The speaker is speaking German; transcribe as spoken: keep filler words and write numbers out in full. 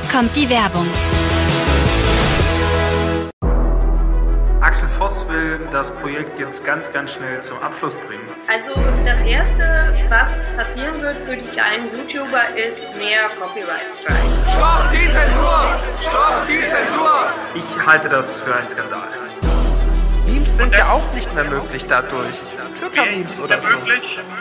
Jetzt kommt die Werbung. Axel Voss will das Projekt jetzt ganz, ganz schnell zum Abschluss bringen. Also das Erste, was passieren wird für die kleinen YouTuber, ist mehr Copyright Strikes. Stopp die Zensur! Stopp die Zensur! Ich halte das für einen Skandal. Memes sind ja auch nicht mehr möglich dadurch. Twitter-Memes oder so. Möglich?